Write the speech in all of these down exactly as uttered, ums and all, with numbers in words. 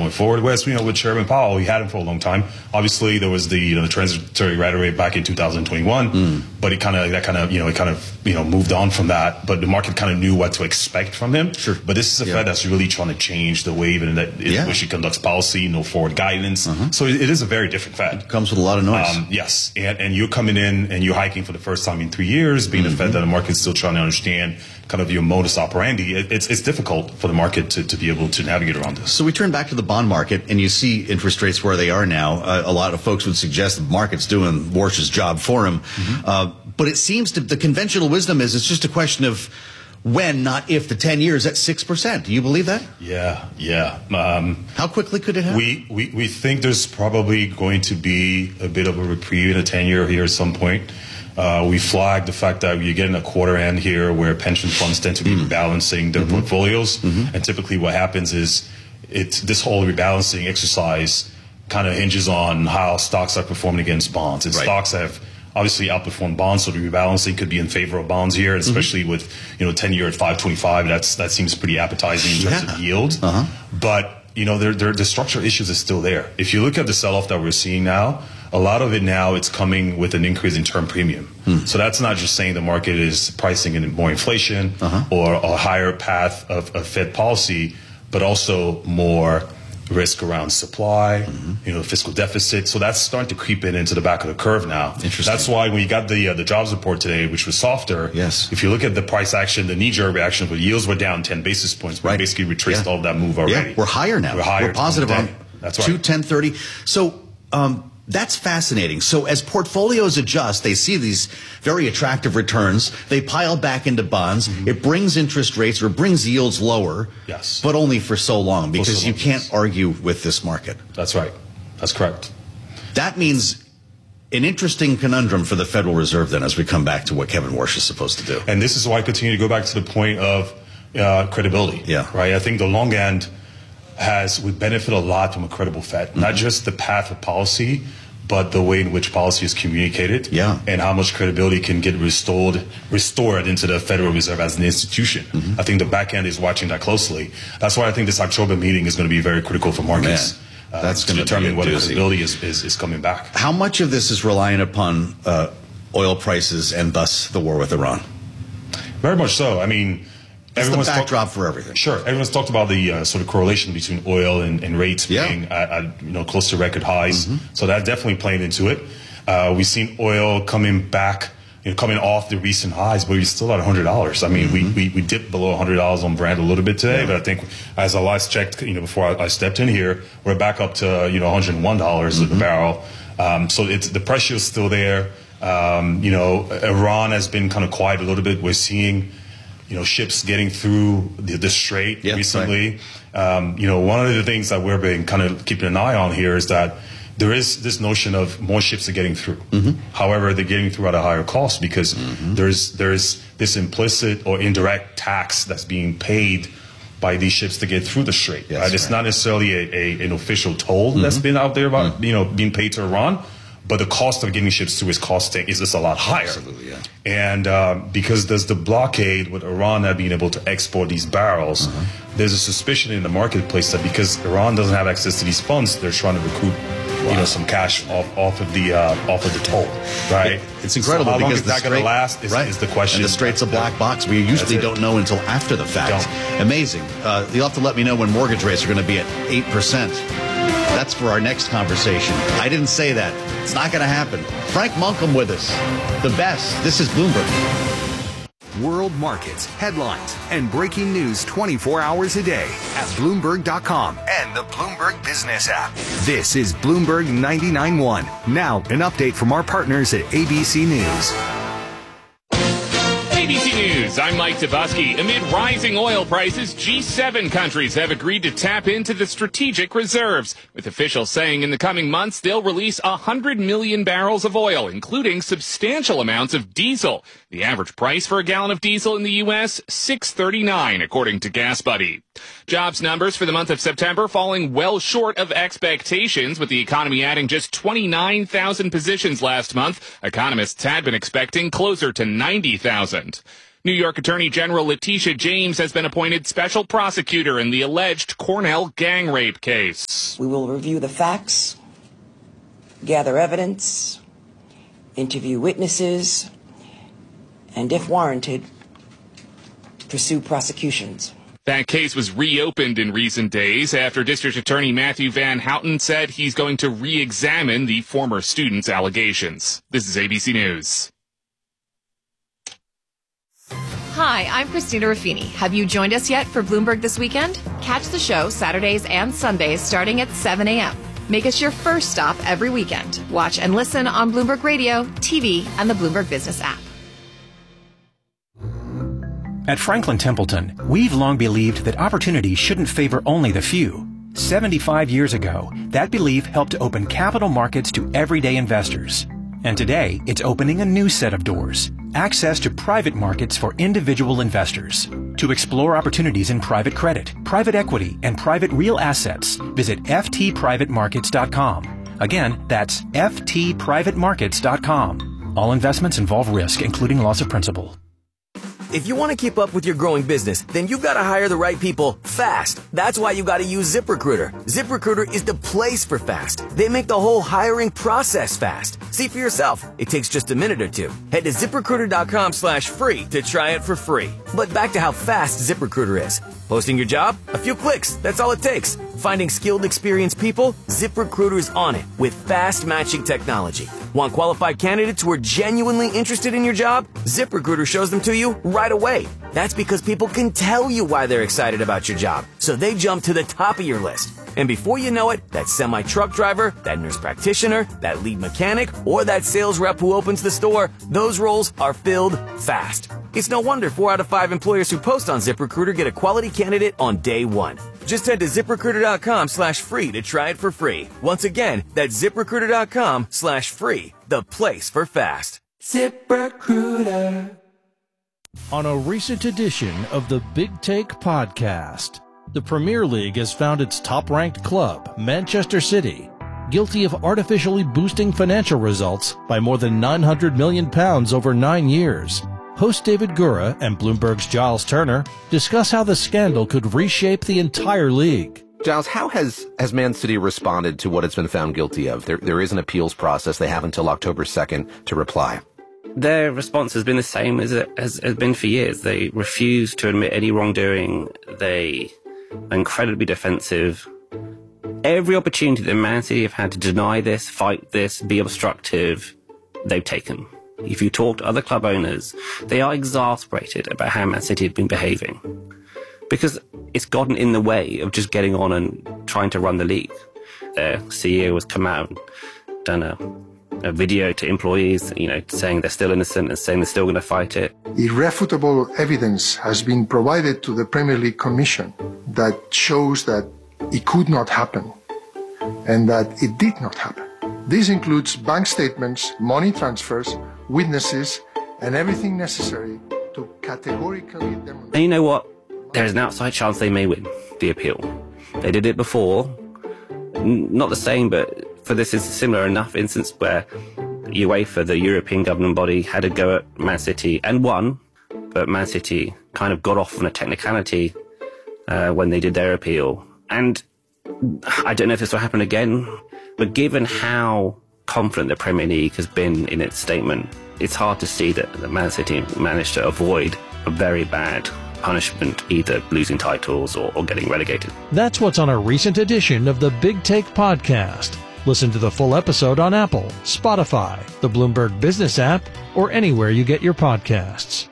going forward. Whereas, you know, with Chairman Powell, he had him for a long time. Obviously, there was the, you know, the transitory rhetoric back in two thousand twenty-one, mm. but he kind of, that kind of, you know, he kind of, you know, moved on from that. But the market kind of knew what to expect from him. Sure. But this is a yeah. Fed that's really trying to change the way in that in yeah. which he conducts policy, no forward guidance. Uh-huh. So it, it is a very different Fed. It comes with a lot of noise. Um, yes. And, and you're coming in and you're hiking for the first time in three years, being mm-hmm. a Fed that the market's still trying to understand kind of your modus operandi. It, it's, it's difficult for the market to, to be able to navigate around this. So we turn back to the bond market and you see interest rates where they are now. Uh, a lot of folks would suggest the market's doing Warsh's job for him. Mm-hmm. Uh, but it seems to, the conventional wisdom is it's just a question of when, not if, the ten years at six percent. Do you believe that? Yeah, yeah. Um, How quickly could it happen? We, we, we think there's probably going to be a bit of a reprieve in a ten-year here at some point. Uh, we flagged the fact that you're getting a quarter end here where pension funds tend to be mm. rebalancing their mm-hmm. portfolios. Mm-hmm. And typically what happens is it's this whole rebalancing exercise kind of hinges on how stocks are performing against bonds. And right. stocks have obviously outperformed bonds, so the rebalancing could be in favor of bonds here, especially mm-hmm. with, you know, ten-year at five twenty-five. That's, that seems pretty appetizing in terms yeah. of yield. Uh-huh. But, you know, there, there, the structural issues are still there. If you look at the sell-off that we're seeing now, a lot of it now, it's coming with an increase in term premium. Hmm. So that's not just saying the market is pricing in more inflation uh-huh. or a higher path of, of Fed policy, but also more risk around supply, mm-hmm. you know, fiscal deficit. So that's starting to creep in into the back of the curve now. Interesting. That's why when you got the uh, the jobs report today, which was softer, yes. if you look at the price action, the knee-jerk reaction, where yields were down ten basis points, we right. basically retraced yeah. all of that move already. Yeah. We're higher now. We're higher. We're positive on That's right. two, ten, thirty. So, um, that's fascinating. So as portfolios adjust, they see these very attractive returns. They pile back into bonds. Mm-hmm. It brings interest rates or brings yields lower. Yes. But only for so long because so long, you can't yes. argue with this market. That's right. That's correct. That means an interesting conundrum for the Federal Reserve then as we come back to what Kevin Warsh is supposed to do. And this is why I continue to go back to the point of uh, credibility. Yeah. Right. I think the long end has would benefit a lot from a credible Fed, mm-hmm. not just the path of policy, but the way in which policy is communicated, yeah. and how much credibility can get restored restored into the Federal Reserve as an institution. Mm-hmm. I think the back end is watching that closely. That's why I think this October meeting is going to be very critical for markets. Man, that's uh, to going determine to whether credibility is, is, is coming back. How much of this is reliant upon uh, oil prices and thus the war with Iran? Very much so. I mean, That's the backdrop talk, for everything. Sure. Everyone's talked about the uh, sort of correlation between oil and, and rates yeah. being at, at, you know, close to record highs. Mm-hmm. So that's definitely playing into it. Uh, we've seen oil coming back, you know, coming off the recent highs, but we're still at one hundred dollars. I mean, mm-hmm. we, we, we dipped below one hundred dollars on Brent a little bit today, yeah. but I think as I last checked, you know, before I, I stepped in here, we're back up to, you know, one hundred one dollars mm-hmm. a barrel. Um, so it's, the pressure is still there. Um, you know, Iran has been kind of quiet a little bit. We're seeing, you know, ships getting through the, the strait yeah, recently. Right. Um, you know, one of the things that we've been kind of keeping an eye on here is that there is this notion of more ships are getting through. Mm-hmm. However, they're getting through at a higher cost because mm-hmm. there's there's this implicit or indirect tax that's being paid by these ships to get through the strait. Yes, right? It's right. not necessarily a, a, an official toll mm-hmm. that's been out there about mm-hmm. you know being paid to Iran. But the cost of getting ships through is costing is just a lot higher. Absolutely, yeah. And uh, because there's the blockade with Iran not being able to export these barrels, uh-huh. there's a suspicion in the marketplace that because Iran doesn't have access to these funds, they're trying to recoup, wow. you know, some cash off, off of the uh, off of the toll, right? It, it's incredible so how long because is that going to last? Is, right. is the question. And the strait's a black box. We usually don't know until after the fact. Don't. Amazing. Uh, you'll have to let me know when mortgage rates are going to be at eight percent. That's for our next conversation. I didn't say that. It's not going to happen. Frank Monkham with us. The best. This is Bloomberg. World markets, headlines, and breaking news twenty-four hours a day at Bloomberg dot com and the Bloomberg Business app. This is Bloomberg ninety-nine point one. Now, an update from our partners at A B C News. A B C News, I'm Mike Tabusky. Amid rising oil prices, G seven countries have agreed to tap into the strategic reserves, with officials saying in the coming months they'll release one hundred million barrels of oil, including substantial amounts of diesel. The average price for a gallon of diesel in the U S, six thirty-nine, according to GasBuddy. Jobs numbers for the month of September falling well short of expectations, with the economy adding just twenty-nine thousand positions last month. Economists had been expecting closer to ninety thousand. New York Attorney General Letitia James has been appointed special prosecutor in the alleged Cornell gang rape case. We will review the facts, gather evidence, interview witnesses, and if warranted, pursue prosecutions. That case was reopened in recent days after District Attorney Matthew Van Houten said he's going to re-examine the former student's allegations. This is A B C News. Hi, I'm Christina Ruffini. Have you joined us yet for Bloomberg This Weekend? Catch the show Saturdays and Sundays starting at seven a.m. Make us your first stop every weekend. Watch and listen on Bloomberg Radio, T V, and the Bloomberg Business app. At Franklin Templeton, we've long believed that opportunity shouldn't favor only the few. seventy-five years ago, that belief helped to open capital markets to everyday investors. And today, it's opening a new set of doors. Access to private markets for individual investors. To explore opportunities in private credit, private equity, and private real assets, visit f t private markets dot com. Again, that's f t private markets dot com. All investments involve risk, including loss of principal. If you want to keep up with your growing business, then you've got to hire the right people fast. That's why you got to use ZipRecruiter. ZipRecruiter is the place for fast. They make the whole hiring process fast. See for yourself. It takes just a minute or two. Head to ZipRecruiter.com slash free to try it for free. But back to how fast ZipRecruiter is. Posting your job? A few clicks. That's all it takes. Finding skilled, experienced people? ZipRecruiter's on it with fast matching technology. Want qualified candidates who are genuinely interested in your job? ZipRecruiter shows them to you right away. That's because people can tell you why they're excited about your job, so they jump to the top of your list. And before you know it, that semi-truck driver, that nurse practitioner, that lead mechanic, or that sales rep who opens the store, those roles are filled fast. It's no wonder four out of five employers who post on ZipRecruiter get a quality candidate on day one. Just head to ZipRecruiter.com slash free to try it for free. Once again, that's ZipRecruiter.com slash free, the place for fast. ZipRecruiter. On a recent edition of the Big Take podcast, the Premier League has found its top-ranked club, Manchester City, guilty of artificially boosting financial results by more than nine hundred million pounds over nine years. Host David Gura and Bloomberg's Giles Turner discuss how the scandal could reshape the entire league. Giles, how has, has Man City responded to what it's been found guilty of? There, there is an appeals process. They have until October second to reply. Their response has been the same as it has, has been for years. They refuse to admit any wrongdoing. They are incredibly defensive. Every opportunity that Man City have had to deny this, fight this, be obstructive, they've taken. If you talk to other club owners, they are exasperated about how Man City have been behaving, because it's gotten in the way of just getting on and trying to run the league. Their C E O has come out and done a, a video to employees, you know, saying they're still innocent and saying they're still going to fight it. Irrefutable evidence has been provided to the Premier League Commission that shows that it could not happen and that it did not happen. This includes bank statements, money transfers, witnesses, and everything necessary to categorically demonstrate. And you know what? There is an outside chance they may win the appeal. They did it before. N- not the same, but for this is a similar enough instance where UEFA, the European governing body, had a go at Man City and won, but Man City kind of got off on a technicality uh, when they did their appeal. And I don't know if this will happen again, but given how confident the Premier League has been in its statement, it's hard to see that the Man City managed to avoid a very bad punishment, either losing titles or, or getting relegated. That's what's on a recent edition of the Big Take podcast. Listen to the full episode on Apple, Spotify, the Bloomberg Business app, or anywhere you get your podcasts.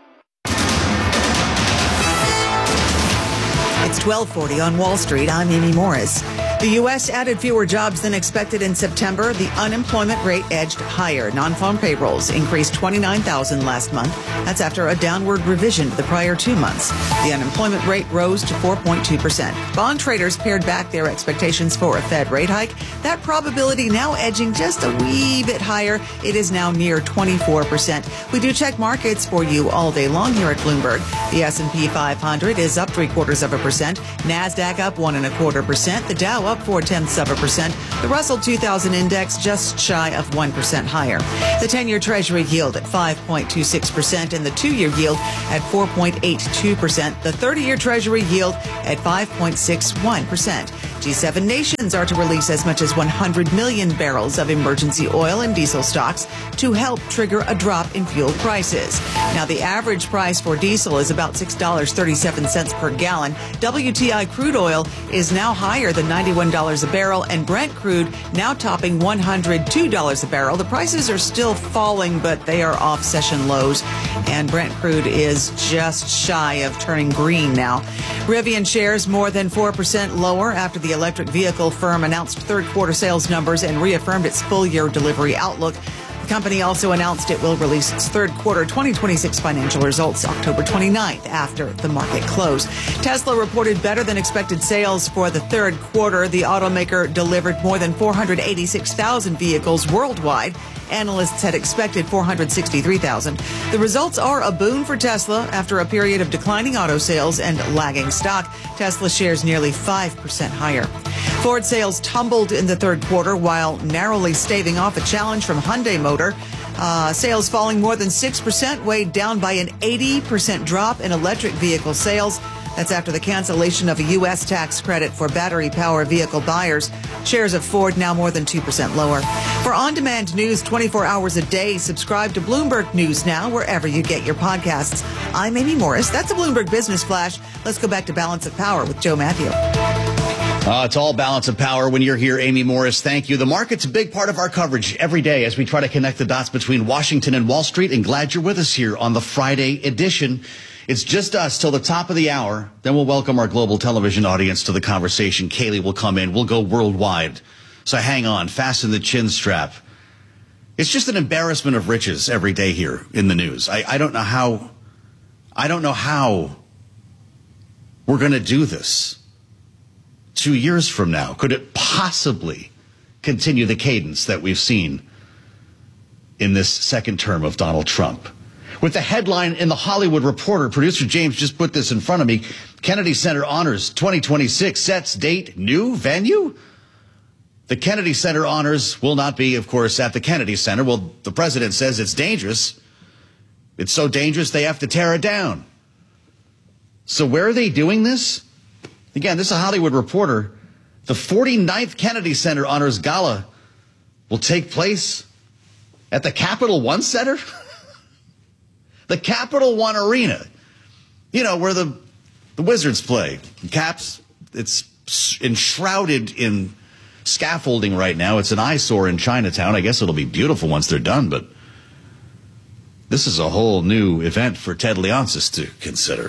It's twelve forty on Wall Street. I'm Amy Morris. The U S added fewer jobs than expected in September. The unemployment rate edged higher. Non-farm payrolls increased twenty-nine thousand last month. That's after a downward revision to the prior two months. The unemployment rate rose to four point two percent. Bond traders pared back their expectations for a Fed rate hike. That probability now edging just a wee bit higher. It is now near twenty-four percent. We do check markets for you all day long here at Bloomberg. The S and P five hundred is up three quarters of a percent. NASDAQ up one and a quarter percent. The Dow up up four tenths of a percent. The Russell two thousand index just shy of one percent higher. The ten-year Treasury yield at five point two six percent and the two-year yield at four point eight two percent. The thirty-year Treasury yield at five point six one percent. G seven nations are to release as much as one hundred million barrels of emergency oil and diesel stocks to help trigger a drop in fuel prices. Now, the average price for diesel is about six dollars and thirty-seven cents per gallon. W T I crude oil is now higher than ninety-one dollars a barrel, and Brent crude now topping one hundred two dollars a barrel. The prices are still falling, but they are off session lows, and Brent crude is just shy of turning green now. Rivian shares more than four percent lower after the electric vehicle firm announced third quarter sales numbers and reaffirmed its full year delivery outlook. The company also announced it will release its third quarter twenty twenty-six financial results October twenty-ninth after the market close. Tesla reported better than expected sales for the third quarter. The automaker delivered more than four hundred eighty-six thousand vehicles worldwide. Analysts had expected four hundred sixty-three thousand. The results are a boon for Tesla after a period of declining auto sales and lagging stock. Tesla shares nearly five percent higher. Ford sales tumbled in the third quarter while narrowly staving off a challenge from Hyundai Motor. Uh, sales falling more than six percent, weighed down by an eighty percent drop in electric vehicle sales. That's after the cancellation of a U S tax credit for battery power vehicle buyers. Shares of Ford now more than two percent lower. For on-demand news twenty-four hours a day, subscribe to Bloomberg News Now wherever you get your podcasts. I'm Amy Morris. That's a Bloomberg Business Flash. Let's go back to Balance of Power with Joe Matthew. Uh, it's all balance of power when you're here, Amy Morris. Thank you. The market's a big part of our coverage every day as we try to connect the dots between Washington and Wall Street. And glad you're with us here on the Friday edition. It's just us till the top of the hour. Then we'll welcome our global television audience to the conversation. Kaylee will come in. We'll go worldwide. So hang on, fasten the chin strap. It's just an embarrassment of riches every day here in the news. I, I don't know how, I don't know how we're going to do this. Two years from now, could it possibly continue the cadence that we've seen in this second term of Donald Trump? With the headline in the Hollywood Reporter, producer James just put this in front of me. Kennedy Center Honors twenty twenty-six sets date, new venue? The Kennedy Center Honors will not be, of course, at the Kennedy Center. Well, the president says it's dangerous. It's so dangerous they have to tear it down. So where are they doing this? Again, this is a Hollywood Reporter. The forty-ninth Kennedy Center Honors Gala will take place at the Capital One Center? The Capital One Arena. You know, where the, the Wizards play. Caps, it's enshrouded in scaffolding right now. It's an eyesore in Chinatown. I guess it'll be beautiful once they're done, but this is a whole new event for Ted Leonsis to consider.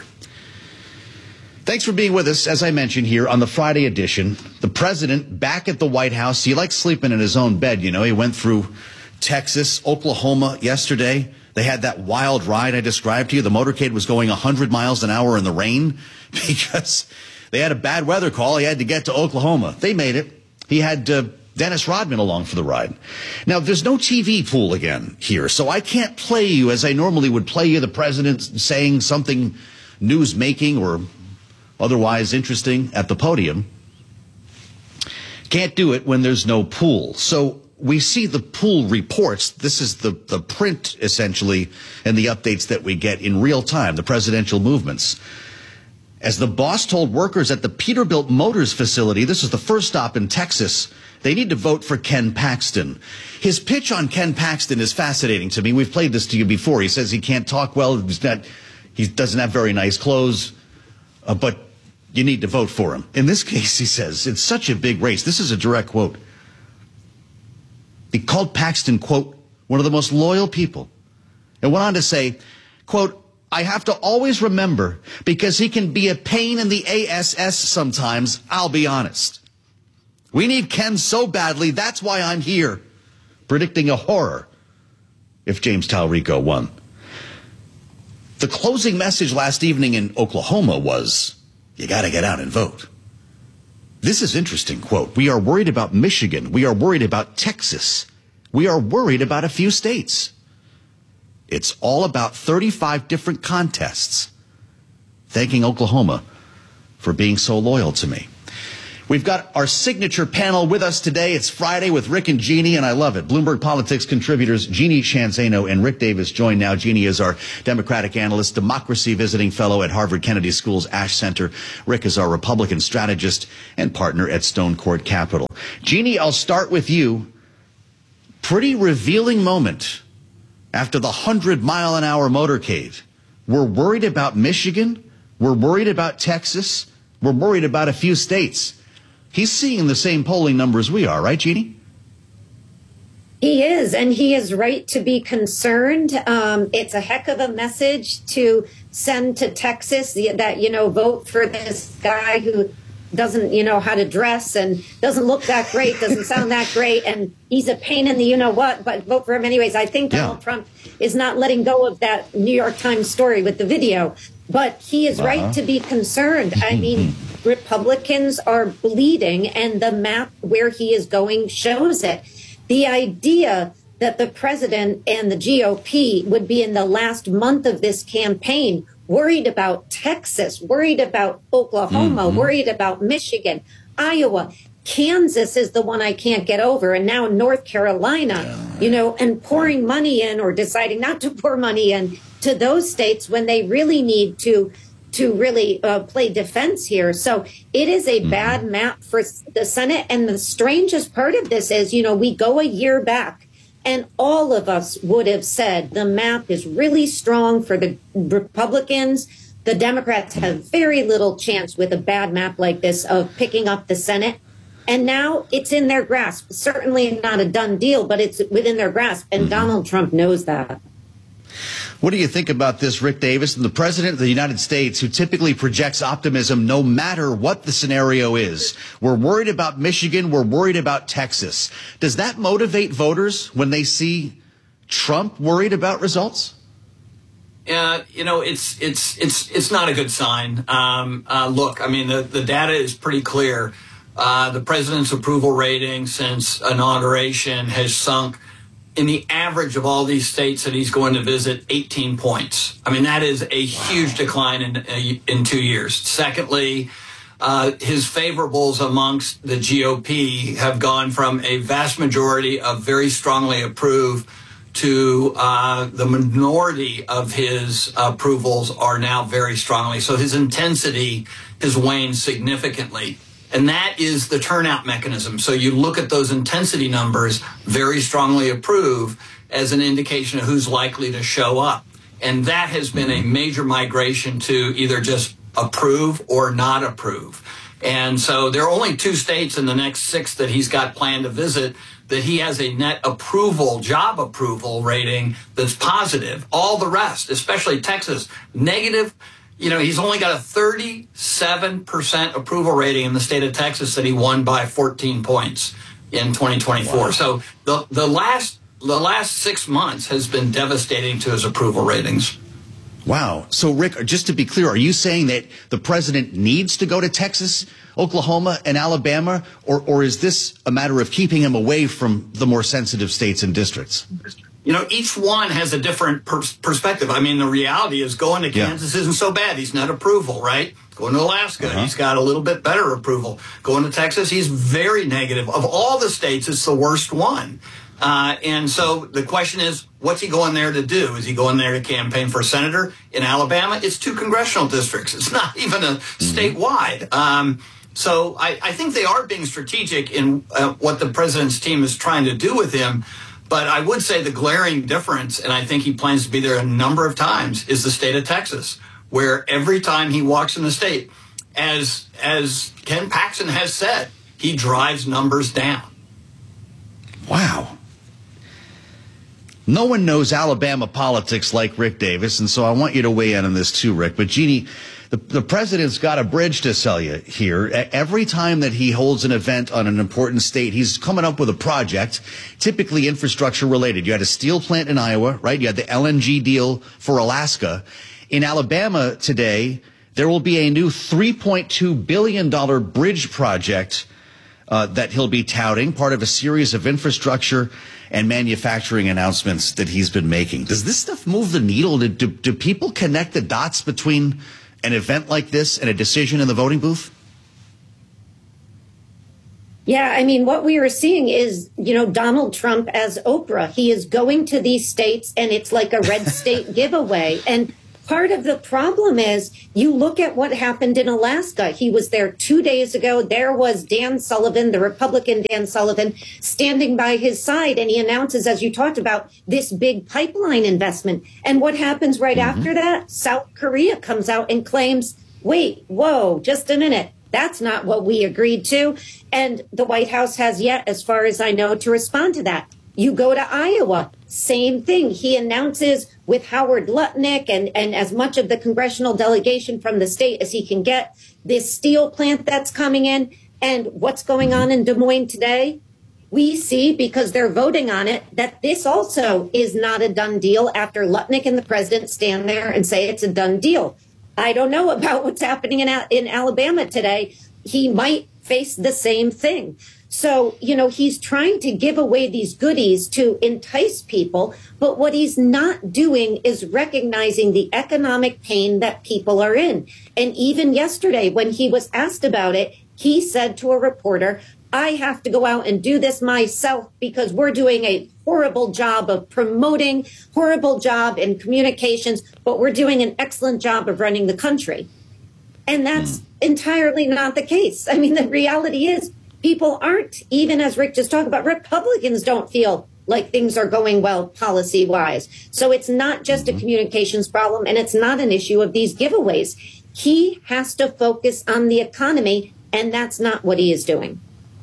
Thanks for being with us, as I mentioned here on the Friday edition. The president back at the White House. He likes sleeping in his own bed, you know. He went through Texas, Oklahoma yesterday. They had that wild ride I described to you. The motorcade was going one hundred miles an hour in the rain because they had a bad weather call. He had to get to Oklahoma. They made it. He had uh, Dennis Rodman along for the ride. Now, there's no T V pool again here, so I can't play you as I normally would play you the president saying something news-making or otherwise interesting at the podium. Can't do it when there's no pool. So we see the pool reports. This is the, the print, essentially, and the updates that we get in real time, the presidential movements. As the boss told workers at the Peterbilt Motors facility, this is the first stop in Texas, they need to vote for Ken Paxton. His pitch on Ken Paxton is fascinating to me. We've played this to you before. He says he can't talk well. He's not, he doesn't have very nice clothes, uh, but you need to vote for him. In this case, he says, it's such a big race. This is a direct quote. He called Paxton, quote, one of the most loyal people, and went on to say, quote, I have to always remember because he can be a pain in the ass sometimes, I'll be honest. We need Ken so badly, that's why I'm here, predicting a horror if James Talrico won. The closing message last evening in Oklahoma was, you got to get out and vote. This is interesting, quote, we are worried about Michigan. We are worried about Texas. We are worried about a few states. It's all about thirty-five different contests. Thanking Oklahoma for being so loyal to me. We've got our signature panel with us today. It's Friday with Rick and Jeannie, and I love it. Bloomberg Politics contributors Jeannie Shanzano and Rick Davis join now. Jeannie is our Democratic analyst, democracy visiting fellow at Harvard Kennedy School's Ash Center. Rick is our Republican strategist and partner at Stone Court Capital. Jeannie, I'll start with you. Pretty revealing moment after the hundred mile an hour motorcade. We're worried about Michigan. We're worried about Texas. We're worried about a few states. He's seeing the same polling numbers we are, right, Jeannie? He is, and he is right to be concerned. Um, it's a heck of a message to send to Texas that, you know, vote for this guy who doesn't, you know, how to dress and doesn't look that great, doesn't sound that great, and he's a pain in the you-know-what, but vote for him anyways. I think Donald yeah. Trump is not letting go of that New York Times story with the video, but he is uh-huh. right to be concerned. I mean, Republicans are bleeding, and the map where he is going shows it. The idea that the president and the G O P would be in the last month of this campaign worried about Texas, worried about Oklahoma, mm-hmm. worried about Michigan, Iowa. Kansas is the one I can't get over. And now North Carolina, yeah. you know, and pouring money in or deciding not to pour money in to those states when they really need to to really uh, play defense here. So it is a mm-hmm. bad map for the Senate. And the strangest part of this is, you know, we go a year back and all of us would have said the map is really strong for the Republicans. The Democrats have very little chance with a bad map like this of picking up the Senate. And now it's in their grasp. Certainly not a done deal, but it's within their grasp. And mm-hmm. Donald Trump knows that. What do you think about this, Rick Davis, the president of the United States, who typically projects optimism no matter what the scenario is? We're worried about Michigan. We're worried about Texas. Does that motivate voters when they see Trump worried about results? Uh, you know, it's it's it's it's not a good sign. Um, uh, look, I mean, the, the data is pretty clear. Uh, the president's approval rating since inauguration has sunk in the average of all these states that he's going to visit, eighteen points. I mean, that is a huge decline in in two years. Secondly, uh, his favorables amongst the G O P have gone from a vast majority of very strongly approve to uh, the minority of his approvals are now very strongly. So his intensity has waned significantly. And that is the turnout mechanism. So you look at those intensity numbers, very strongly approve, as an indication of who's likely to show up. And that has been a major migration to either just approve or not approve. And so there are only two states in the next six that he's got planned to visit that he has a net approval, job approval rating that's positive. All the rest, especially Texas, negative. You know, he's only got a thirty-seven percent approval rating in the state of Texas that he won by fourteen points in twenty twenty-four. Wow. So the the last the last six months has been devastating to his approval ratings. Wow. So, Rick, just to be clear, are you saying that the president needs to go to Texas, Oklahoma, and Alabama, or, or is this a matter of keeping him away from the more sensitive states and districts? You know, each one has a different pers- perspective. I mean, the reality is going to Kansas yeah. isn't so bad. He's net approval, right? Going to Alaska, uh-huh. he's got a little bit better approval. Going to Texas, he's very negative. Of all the states, it's the worst one. Uh, and so the question is, what's he going there to do? Is he going there to campaign for senator? In Alabama, it's two congressional districts. It's not even a mm-hmm. statewide. Um, so I, I think they are being strategic in uh, what the president's team is trying to do with him. But I would say the glaring difference, and I think he plans to be there a number of times, is the state of Texas, where every time he walks in the state, as as Ken Paxton has said, he drives numbers down. Wow. No one knows Alabama politics like Rick Davis, and so I want you to weigh in on this too, Rick. But, Jeannie, the, the president's got a bridge to sell you here. Every time that he holds an event on an important state, he's coming up with a project, typically infrastructure related. You had a steel plant in Iowa, right? You had the L N G deal for Alaska. In Alabama today, there will be a new three point two billion dollars bridge project uh, that he'll be touting, part of a series of infrastructure and manufacturing announcements that he's been making. Does this stuff move the needle? Do, do, do people connect the dots between an event like this and a decision in the voting booth? Yeah, I mean, what we are seeing is, you know, Donald Trump as Oprah. He is going to these states and it's like a red state giveaway. And part of the problem is you look at what happened in Alaska. He was there two days ago. There was Dan Sullivan, the Republican Dan Sullivan, standing by his side. And he announces, as you talked about, this big pipeline investment. And what happens right mm-hmm. after that? South Korea comes out and claims, wait, whoa, just a minute. That's not what we agreed to. And the White House has yet, as far as I know, to respond to that. You go to Iowa, same thing. He announces with Howard Lutnick and, and as much of the congressional delegation from the state as he can get, this steel plant that's coming in. And what's going on in Des Moines today? We see, because they're voting on it, that this also is not a done deal after Lutnick and the president stand there and say it's a done deal. I don't know about what's happening in, in Alabama today. He might face the same thing. So, you know, he's trying to give away these goodies to entice people. But what he's not doing is recognizing the economic pain that people are in. And even yesterday, when he was asked about it, he said to a reporter, I have to go out and do this myself because we're doing a horrible job of promoting, horrible job in communications, but we're doing an excellent job of running the country. And that's mm. entirely not the case. I mean, the reality is people aren't, even as Rick just talked about, Republicans don't feel like things are going well policy-wise. So it's not just mm-hmm. a communications problem, and it's not an issue of these giveaways. He has to focus on the economy, and that's not what he is doing.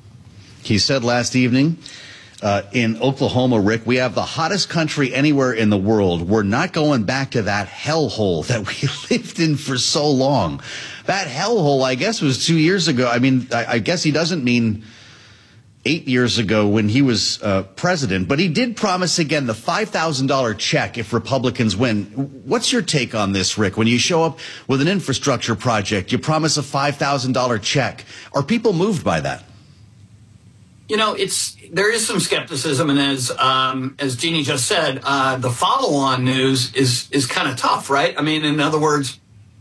He said last evening uh, in Oklahoma, Rick, we have the hottest country anywhere in the world. We're not going back to that hellhole that we lived in for so long. That hellhole, I guess, was two years ago. I mean, I, I guess he doesn't mean eight years ago when he was uh, president, but he did promise again the five thousand dollars check if Republicans win. What's your take on this, Rick? When you show up with an infrastructure project, you promise a five thousand dollars check. Are people moved by that? You know, it's there is some skepticism, and as um, as Jeannie just said, uh, the follow-on news is is kind of tough, right? I mean, in other words,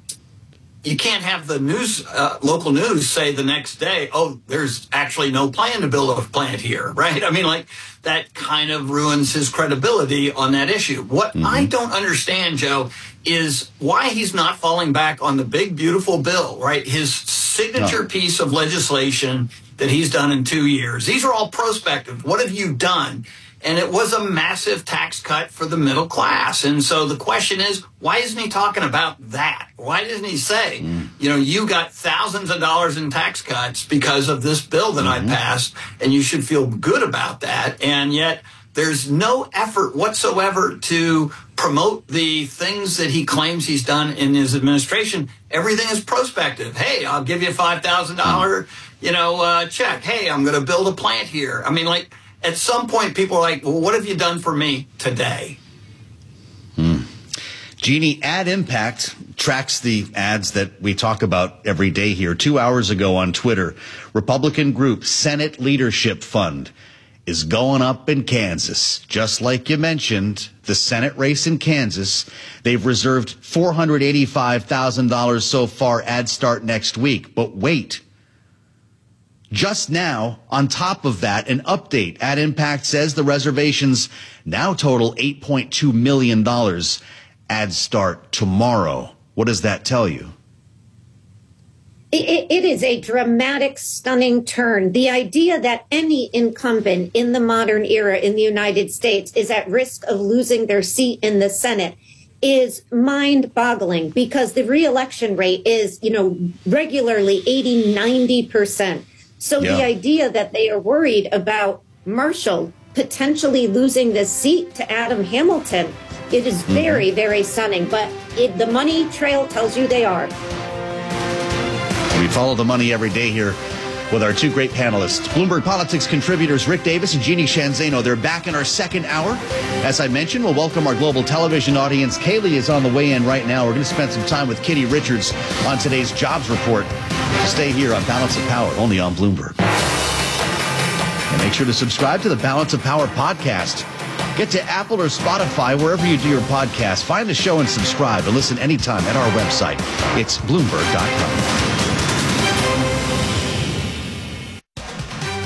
you can't have the news, uh, local news, say the next day, "Oh, there's actually no plan to build a plant here," right? I mean, like that kind of ruins his credibility on that issue. What mm-hmm. I don't understand, Joe, is why he's not falling back on the big, beautiful bill, right? His signature no. piece of legislation that he's done in two years. These are all prospective. What have you done? And it was a massive tax cut for the middle class. And so the question is, why isn't he talking about that? Why doesn't he say, mm. you know, you got thousands of dollars in tax cuts because of this bill that mm-hmm. I passed, and you should feel good about that. And yet there's no effort whatsoever to promote the things that he claims he's done in his administration. Everything is prospective. Hey, I'll give you a five thousand dollars, you know, uh, check. Hey, I'm going to build a plant here. I mean, like, at some point, people are like, well, what have you done for me today? Hmm. Jeannie, Ad Impact tracks the ads that we talk about every day here. Two hours ago on Twitter, Republican group Senate Leadership Fund is going up in Kansas. Just like you mentioned, the Senate race in Kansas, they've reserved four hundred eighty-five thousand dollars so far. Ads start next week. But wait. Just now, on top of that, an update. Ad Impact says the reservations now total eight point two million dollars. Ads start tomorrow. What does that tell you? It, it is a dramatic, stunning turn. The idea that any incumbent in the modern era in the United States is at risk of losing their seat in the Senate is mind-boggling, because the reelection rate is, you know, regularly eighty, ninety percent. So yeah. the idea that they are worried about Marshall potentially losing the seat to Adam Hamilton, it is very, mm-hmm. very stunning. But it, the money trail tells you they are. We follow the money every day here with our two great panelists, Bloomberg Politics contributors Rick Davis and Jeannie Shanzano. They're back in our second hour. As I mentioned, we'll welcome our global television audience. Kaylee is on the way in right now. We're going to spend some time with Kitty Richards on today's jobs report. Stay here on Balance of Power, only on Bloomberg. And make sure to subscribe to the Balance of Power podcast. Get to Apple or Spotify, wherever you do your podcast. Find the show and subscribe, and listen anytime at our website. It's Bloomberg dot com.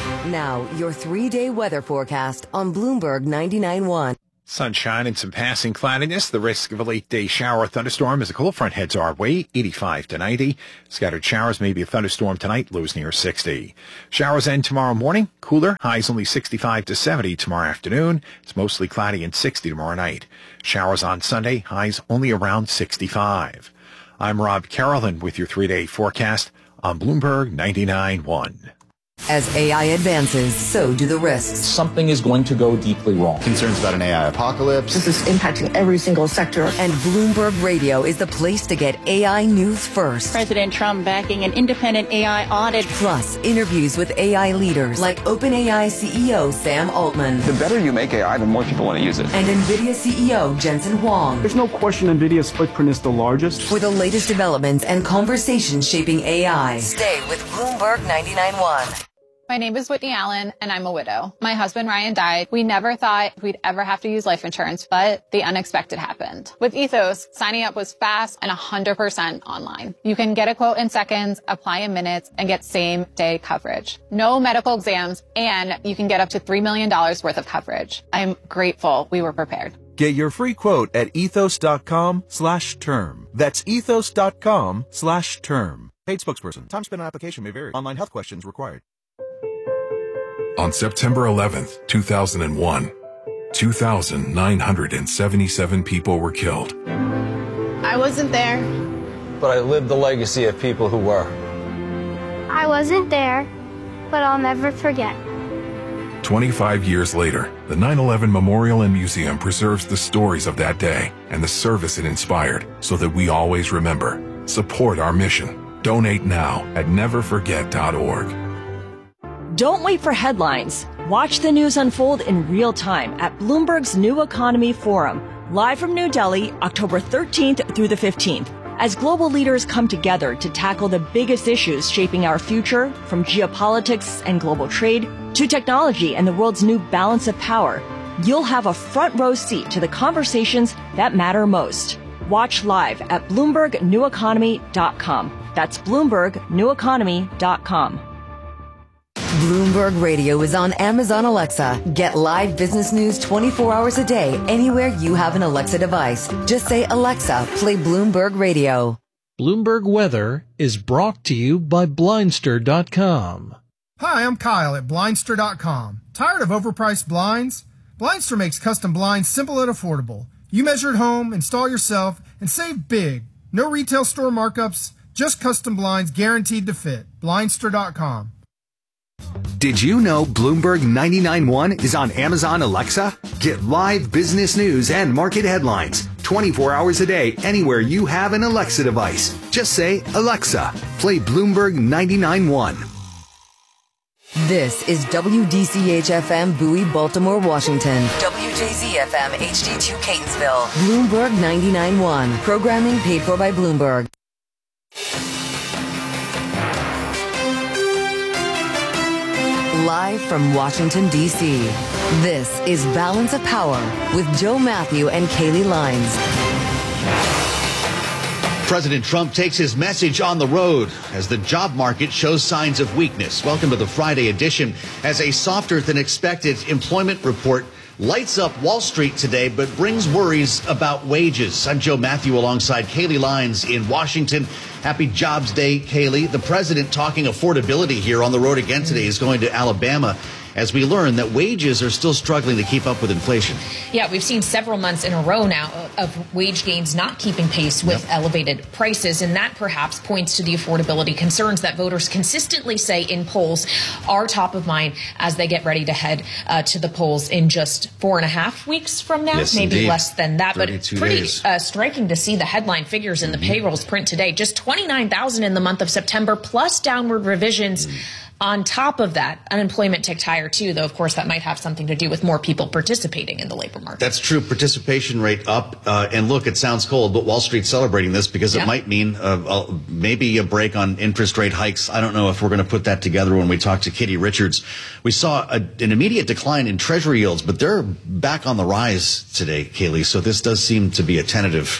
Now, your three-day weather forecast on Bloomberg ninety-nine point one. Sunshine and some passing cloudiness. The risk of a late-day shower or thunderstorm as a cold front heads our way, eighty-five to ninety. Scattered showers, maybe a thunderstorm tonight, lows near sixty. Showers end tomorrow morning, cooler, highs only sixty-five to seventy tomorrow afternoon. It's mostly cloudy and sixty tomorrow night. Showers on Sunday, highs only around sixty-five. I'm Rob Carolyn with your three-day forecast on Bloomberg ninety-nine point one. As A I advances, so do the risks. Something is going to go deeply wrong. Concerns about an A I apocalypse. This is impacting every single sector. And Bloomberg Radio is the place to get A I news first. President Trump backing an independent A I audit. Plus, interviews with A I leaders like OpenAI C E O Sam Altman. The better you make A I, the more people want to use it. And NVIDIA C E O Jensen Huang. There's no question NVIDIA's footprint is the largest. For the latest developments and conversations shaping A I, stay with Bloomberg ninety-nine point one. My name is Whitney Allen, and I'm a widow. My husband, Ryan, died. We never thought we'd ever have to use life insurance, but the unexpected happened. With Ethos, signing up was fast and one hundred percent online. You can get a quote in seconds, apply in minutes, and get same-day coverage. No medical exams, and you can get up to three million dollars worth of coverage. I'm grateful we were prepared. Get your free quote at ethos.com slash term. That's ethos.com slash term. Paid spokesperson. Time spent on application may vary. Online health questions required. On September eleventh, two thousand one, two thousand nine hundred seventy-seven people were killed. I wasn't there. But I lived the legacy of people who were. I wasn't there, but I'll never forget. twenty-five years later, the nine eleven Memorial and Museum preserves the stories of that day and the service it inspired so that we always remember. Support our mission. Donate now at never forget dot org. Don't wait for headlines. Watch the news unfold in real time at Bloomberg's New Economy Forum, live from New Delhi, October thirteenth through the fifteenth. As global leaders come together to tackle the biggest issues shaping our future, from geopolitics and global trade to technology and the world's new balance of power, you'll have a front row seat to the conversations that matter most. Watch live at Bloomberg New Economy dot com. That's Bloomberg New Economy dot com. Bloomberg Radio is on Amazon Alexa. Get live business news twenty-four hours a day anywhere you have an Alexa device. Just say, Alexa, play Bloomberg Radio. Bloomberg Weather is brought to you by Blindster dot com. Hi, I'm Kyle at Blindster dot com. Tired of overpriced blinds? Blindster makes custom blinds simple and affordable. You measure at home, install yourself, and save big. No retail store markups, just custom blinds guaranteed to fit. Blindster dot com. Did you know Bloomberg ninety-nine point one is on Amazon Alexa? Get live business news and market headlines twenty-four hours a day anywhere you have an Alexa device. Just say, Alexa, play Bloomberg ninety-nine point one. This is W D C H F M Bowie, Baltimore, Washington. W J Z F M H D two Catonsville. Bloomberg ninety-nine point one. Programming paid for by Bloomberg. Live from Washington, D C, this is Balance of Power with Joe Matthew and Kaylee Lines. President Trump takes his message on the road as the job market shows signs of weakness. Welcome to the Friday edition. As a softer than expected employment report lights up Wall Street today, but brings worries about wages. I'm Joe Matthew alongside Kaylee Lines in Washington. Happy Jobs Day, Kaylee. The president talking affordability here on the road again today is going to Alabama as we learn that wages are still struggling to keep up with inflation. Yeah, we've seen several months in a row now of wage gains not keeping pace with yep. elevated prices, and that perhaps points to the affordability concerns that voters consistently say in polls are top of mind as they get ready to head uh, to the polls in just four and a half weeks from now, yes, maybe indeed. less than that. But it's pretty uh, striking to see the headline figures in the mm-hmm. payrolls print today. Just twenty-nine thousand in the month of September, plus downward revisions. Mm. On top of that, unemployment ticked higher, too, though, of course, that might have something to do with more people participating in the labor market. That's true. Participation rate up. Uh, and look, it sounds cold, but Wall Street's celebrating this because yeah. it might mean uh, uh, maybe a break on interest rate hikes. I don't know if we're going to put that together when we talk to Kitty Richards. We saw a, an immediate decline in Treasury yields, but they're back on the rise today, Kaylee. So this does seem to be a tentative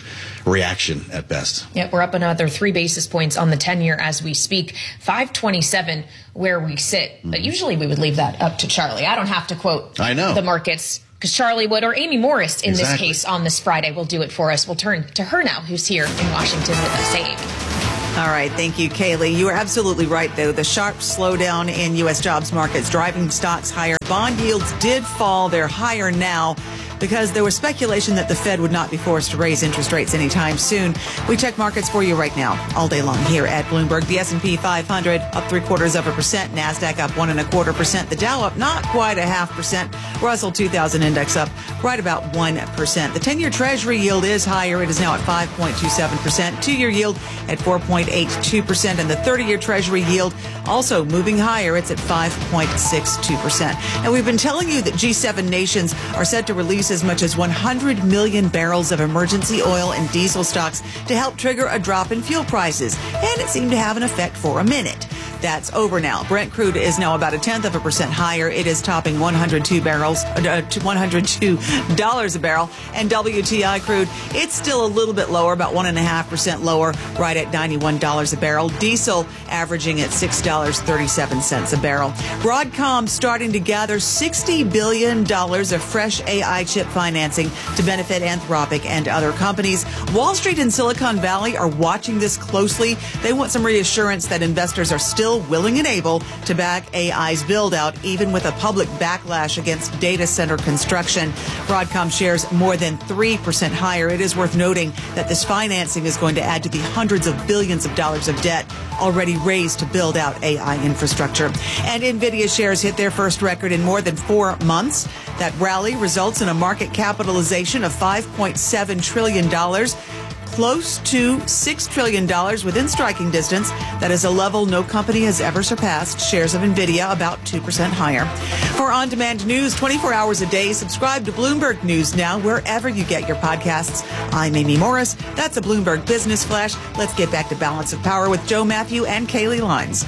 reaction at best. Yeah, we're up another three basis points on the ten-year as we speak. five twenty-seven where we sit. Mm-hmm. But usually we would leave that up to Charlie. I don't have to quote I know. the markets because Charlie would, or Amy Morris in exactly. this case on this Friday will do it for us. We'll turn to her now, who's here in Washington with us. Hey, Amy. All right. Thank you, Kaylee. You are absolutely right, though. The sharp slowdown in U S jobs markets driving stocks higher. Bond yields did fall. They're higher now because there was speculation that the Fed would not be forced to raise interest rates anytime soon. We check markets for you right now, all day long here at Bloomberg. The S and P five hundred up three quarters of a percent. NASDAQ up one and a quarter percent. The Dow up not quite a half percent. Russell two thousand index up right about one percent. The ten-year Treasury yield is higher. It is now at five point two seven percent. Two-year yield at four point eight two percent. And the thirty-year Treasury yield also moving higher. It's at five point six two percent. And we've been telling you that G seven nations are set to release as much as one hundred million barrels of emergency oil and diesel stocks to help trigger a drop in fuel prices. And it seemed to have an effect for a minute. That's over now. Brent crude is now about a tenth of a percent higher. It is topping one hundred two barrels, uh, one hundred two dollars a barrel. And W T I crude, it's still a little bit lower, about one and a half percent lower, right at ninety-one dollars a barrel. Diesel averaging at six dollars and thirty-seven cents a barrel. Broadcom starting to gather sixty billion dollars of fresh A I chip financing to benefit Anthropic and other companies. Wall Street and Silicon Valley are watching this closely. They want some reassurance that investors are still willing and able to back A I's build out, even with a public backlash against data center construction. Broadcom shares more than three percent higher. It is worth noting that this financing is going to add to the hundreds of billions of dollars of debt already raised to build out A I infrastructure. And NVIDIA shares hit their first record in more than four months. That rally results in a market capitalization of five point seven trillion dollars. Close to six trillion dollars within striking distance. That is a level no company has ever surpassed. Shares of NVIDIA about two percent higher. For on-demand news twenty-four hours a day, subscribe to Bloomberg News Now wherever you get your podcasts. I'm Amy Morris. That's a Bloomberg Business Flash. Let's get back to Balance of Power with Joe Matthew and Kaylee Lines.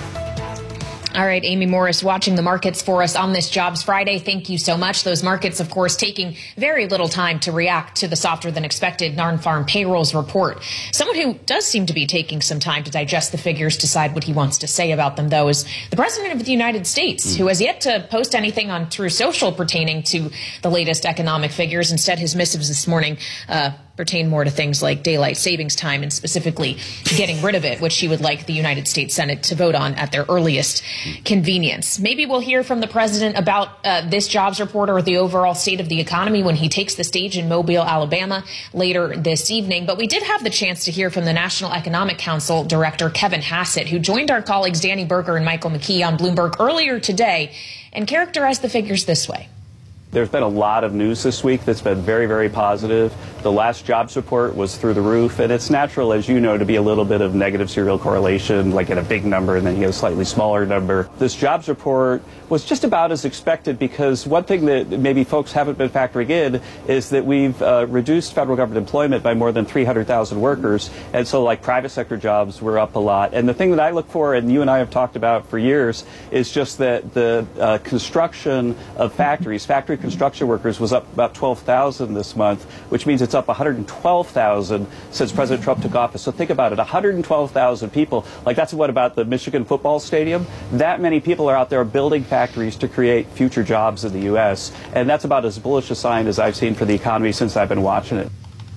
All right, Amy Morris watching the markets for us on this Jobs Friday. Thank you so much. Those markets, of course, taking very little time to react to the softer than expected non-farm payrolls report. Someone who does seem to be taking some time to digest the figures, decide what he wants to say about them, though, is the President of the United States, who has yet to post anything on Truth Social pertaining to the latest economic figures. Instead, his missives this morning uh pertain more to things like daylight savings time and specifically getting rid of it, which he would like the United States Senate to vote on at their earliest convenience. Maybe we'll hear from the president about uh, this jobs report or the overall state of the economy when he takes the stage in Mobile, Alabama later this evening. But we did have the chance to hear from the National Economic Council Director Kevin Hassett, who joined our colleagues Danny Berger and Michael McKee on Bloomberg earlier today and characterized the figures this way. There's been a lot of news this week that's been very, very positive. The last jobs report was through the roof, and it's natural, as you know, to be a little bit of negative serial correlation, like at a big number and then you get a slightly smaller number. This jobs report was just about as expected because one thing that maybe folks haven't been factoring in is that we've uh, reduced federal government employment by more than three hundred thousand workers, and so like private sector jobs were up a lot. And the thing that I look for, and you and I have talked about for years, is just that the uh, construction of factories, factory construction workers was up about twelve thousand this month, which means it's up one hundred twelve thousand since President Trump took office. So think about it, one hundred twelve thousand people. Like, that's what about the Michigan football stadium? That many people are out there building factories to create future jobs in the U S, and that's about as bullish a sign as I've seen for the economy since I've been watching it.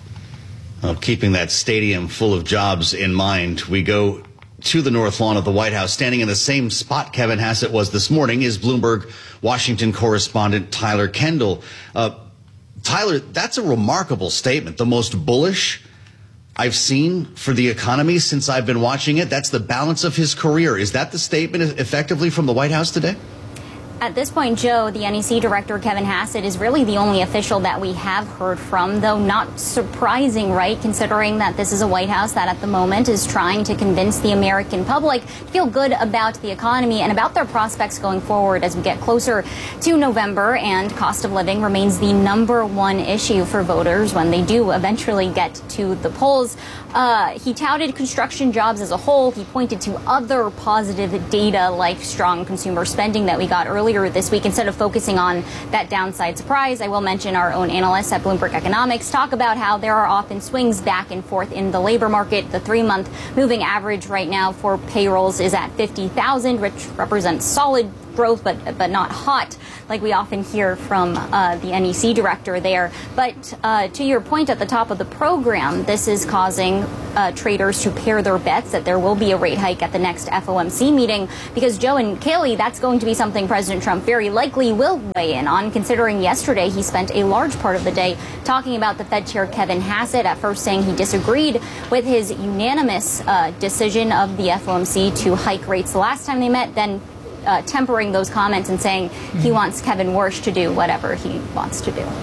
Well, keeping that stadium full of jobs in mind, we go to the North Lawn of the White House. Standing in the same spot Kevin Hassett was this morning is Bloomberg Washington correspondent Tyler Kendall. Uh, Tyler, that's a remarkable statement. The most bullish I've seen for the economy since I've been watching it. That's the balance of his career. Is that the statement effectively from the White House today? At this point, Joe, the N E C director, Kevin Hassett, is really the only official that we have heard from, though not surprising, right, considering that this is a White House that at the moment is trying to convince the American public to feel good about the economy and about their prospects going forward as we get closer to November, and cost of living remains the number one issue for voters when they do eventually get to the polls. Uh, he touted construction jobs as a whole. He pointed to other positive data like strong consumer spending that we got earlier earlier this week. Instead of focusing on that downside surprise, I will mention our own analysts at Bloomberg Economics talk about how there are often swings back and forth in the labor market. The three-month moving average right now for payrolls is at fifty thousand, which represents solid growth, but but not hot, like we often hear from uh, the N E C director there. But uh, to your point at the top of the program, this is causing uh, traders to pair their bets that there will be a rate hike at the next F O M C meeting, because Joe and Kaylee, that's going to be something President Trump very likely will weigh in on, considering yesterday he spent a large part of the day talking about the Fed Chair Kevin Hassett, at first saying he disagreed with his unanimous uh, decision of the F O M C to hike rates the last time they met, then Uh, tempering those comments and saying he wants Kevin Warsh to do whatever he wants to do.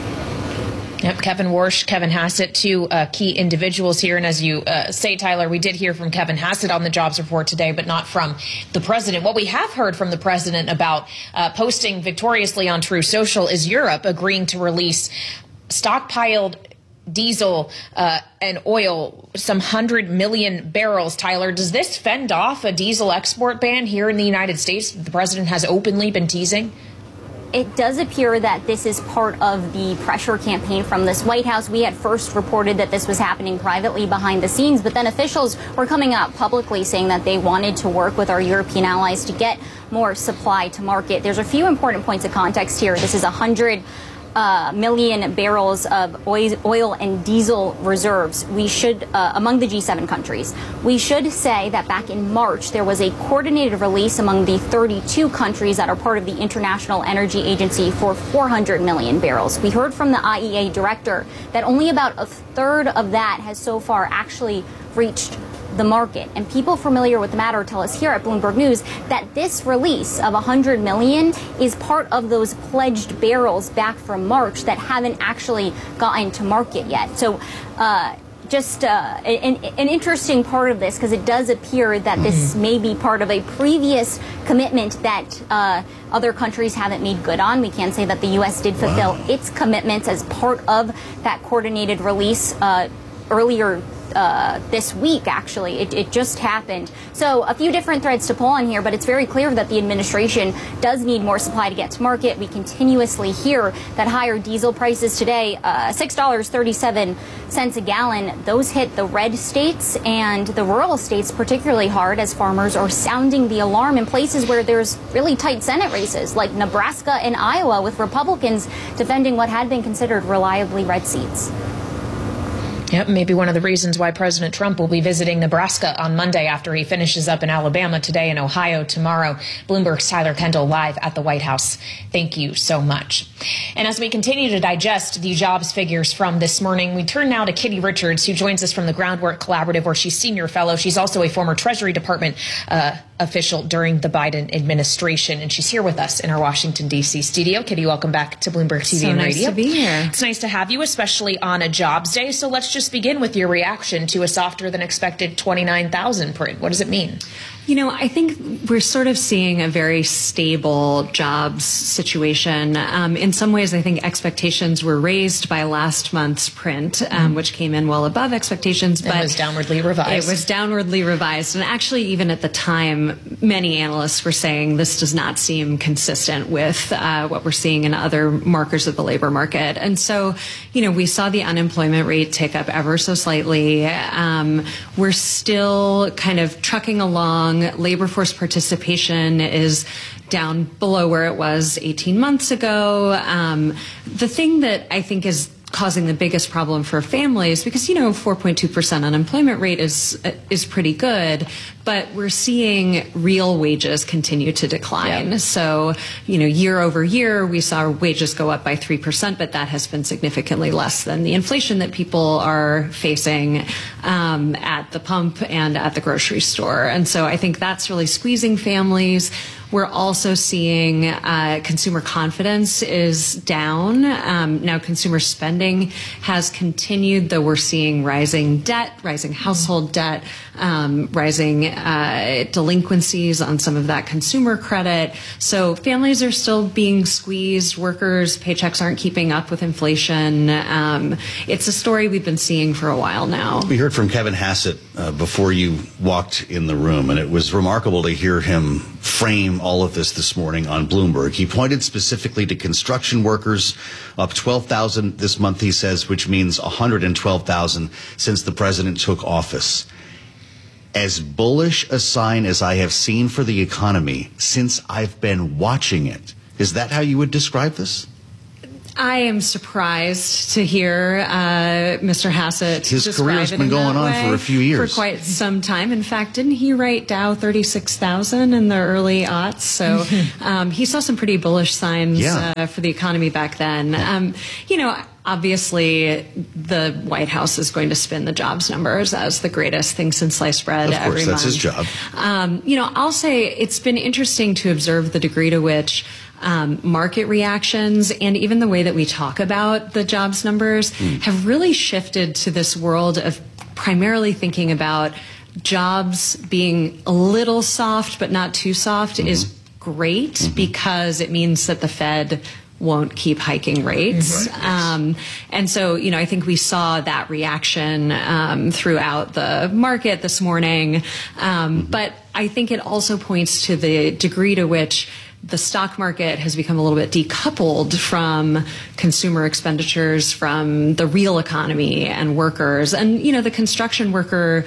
Yep, Kevin Warsh, Kevin Hassett, two uh, key individuals here. And as you uh, say, Tyler, we did hear from Kevin Hassett on the jobs report today, but not from the president. What we have heard from the president about uh, posting victoriously on True Social is Europe agreeing to release stockpiled diesel uh, and oil, some hundred million barrels. Tyler, does this fend off a diesel export ban here in the United States that the president has openly been teasing? It does appear that this is part of the pressure campaign from this White House. We had first reported that this was happening privately behind the scenes, but then officials were coming out publicly saying that they wanted to work with our European allies to get more supply to market. There's a few important points of context here. This is a hundred Uh, million barrels of oil, oil and diesel reserves. We should, uh, among the G seven countries, we should say that back in March, there was a coordinated release among the thirty-two countries that are part of the International Energy Agency for four hundred million barrels. We heard from the I E A director that only about a third of that has so far actually reached the market. And people familiar with the matter tell us here at Bloomberg News that this release of one hundred million is part of those pledged barrels back from March that haven't actually gotten to market yet. So uh, just uh, an, an interesting part of this, because it does appear that this may be part of a previous commitment that uh, other countries haven't made good on. We can say that the U S did fulfill wow. its commitments as part of that coordinated release uh, earlier Uh, this week, actually. It, it just happened. So a few different threads to pull on here, but it's very clear that the administration does need more supply to get to market. We continuously hear that higher diesel prices today, uh, six dollars and thirty-seven cents a gallon, those hit the red states and the rural states particularly hard, as farmers are sounding the alarm in places where there's really tight Senate races, like Nebraska and Iowa, with Republicans defending what had been considered reliably red seats. Yep, maybe one of the reasons why President Trump will be visiting Nebraska on Monday after he finishes up in Alabama today and Ohio tomorrow. Bloomberg's Tyler Kendall live at the White House. Thank you so much. And as we continue to digest the jobs figures from this morning, we turn now to Kitty Richards, who joins us from the Groundwork Collaborative, where she's senior fellow. She's also a former Treasury Department uh, official during the Biden administration, and she's here with us in our Washington, D C studio. Kitty, welcome back to Bloomberg T V so and nice Radio. To be here. It's nice to have you, especially on a jobs day. So let's just begin with your reaction to a softer than expected twenty-nine thousand print. What does it mean? You know, I think we're sort of seeing a very stable jobs situation. Um, in some ways, I think expectations were raised by last month's print, um, mm. which came in well above expectations. But it was downwardly revised. It was downwardly revised. And actually, even at the time, many analysts were saying this does not seem consistent with uh, what we're seeing in other markers of the labor market. And so, you know, we saw the unemployment rate tick up ever so slightly. Um, we're still kind of trucking along. Labor force participation is down below where it was eighteen months ago. Um, the thing that I think is causing the biggest problem for families, because, you know, four point two percent unemployment rate is is pretty good, but we're seeing real wages continue to decline. Yep. So, you know, year over year, we saw wages go up by three percent, but that has been significantly less than the inflation that people are facing um, at the pump and at the grocery store. And so I think that's really squeezing families. We're also seeing uh, consumer confidence is down. Um, now, consumer spending has continued, though we're seeing rising debt, rising household debt, um, rising uh, delinquencies on some of that consumer credit. So families are still being squeezed. Workers' paychecks aren't keeping up with inflation. Um, it's a story we've been seeing for a while now. We heard from Kevin Hassett uh, before you walked in the room, and it was remarkable to hear him frame all of this this morning on Bloomberg. He pointed specifically to construction workers, up twelve thousand this month, he says, which means one hundred twelve thousand since the president took office. As bullish a sign as I have seen for the economy since I've been watching it. Is that how you would describe this? I am surprised to hear uh, Mister Hassett His describe career's it been in going that on way for a few years. For quite some time. In fact, didn't he write Dow thirty-six thousand in the early aughts? So um, he saw some pretty bullish signs yeah. uh, for the economy back then. Um, you know, obviously, the White House is going to spin the jobs numbers as the greatest thing since sliced bread of course, every that's month. his job. Um, you know, I'll say it's been interesting to observe the degree to which Um, market reactions and even the way that we talk about the jobs numbers mm. have really shifted to this world of primarily thinking about jobs being a little soft but not too soft mm-hmm. is great mm-hmm. because it means that the Fed won't keep hiking rates. Right. Um, and so, you know, I think we saw that reaction um, throughout the market this morning. Um, mm-hmm. But I think it also points to the degree to which the stock market has become a little bit decoupled from consumer expenditures, from the real economy and workers. And, you know, the construction worker